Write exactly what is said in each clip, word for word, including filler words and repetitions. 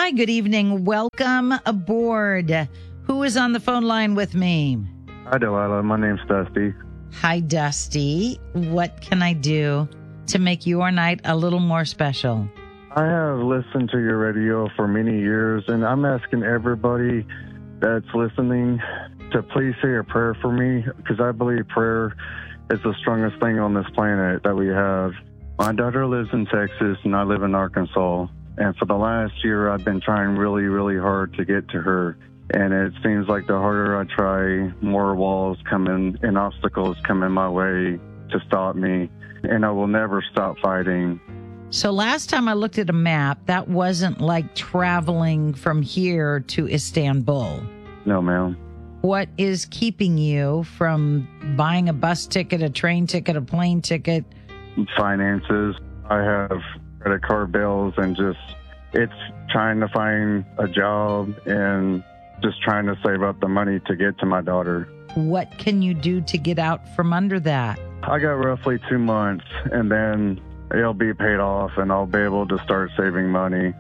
Hi, good evening. Welcome aboard. Who is on the phone line with me? Hi, Delilah. My name's Dusty. Hi, Dusty. What can I do to make your night a little more special? I have listened to your radio for many years, and I'm asking everybody that's listening to please say a prayer for me, because I believe prayer is the strongest thing on this planet that we have. My daughter lives in Texas, and I live in Arkansas. And for the last year, I've been trying really, really hard to get to her. And it seems like the harder I try, more walls come in and obstacles come in my way to stop me. And I will never stop fighting. So last time I looked at a map, that wasn't like traveling from here to Istanbul. No, ma'am. What is keeping you from buying a bus ticket, a train ticket, a plane ticket? Finances. I have credit card bills, and just it's trying to find a job and just trying to save up the money to get to my daughter. What can you do to get out from under that? I got roughly two months, and then it'll be paid off, and I'll be able to start saving money.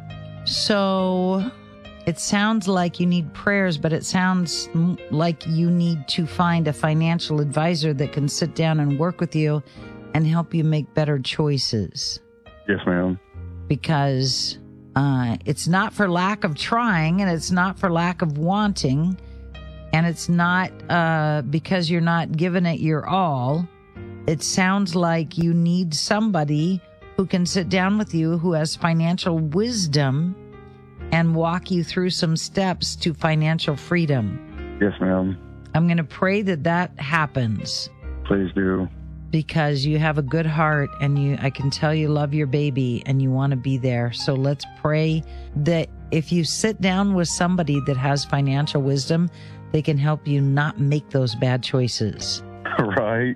So it sounds like you need prayers, but it sounds like you need to find a financial advisor that can sit down and work with you and help you make better choices. Yes, ma'am. Because uh, it's not for lack of trying, and it's not for lack of wanting, and it's not uh, because you're not giving it your all. It sounds like you need somebody who can sit down with you, who has financial wisdom, and walk you through some steps to financial freedom. Yes, ma'am. I'm going to pray that that happens. Please do. Because you have a good heart, and you, I can tell you love your baby and you want to be there. So let's pray that if you sit down with somebody that has financial wisdom, they can help you not make those bad choices. Right.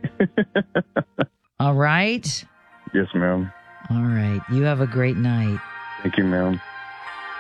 All right? Yes, ma'am. All right. You have a great night. Thank you, ma'am.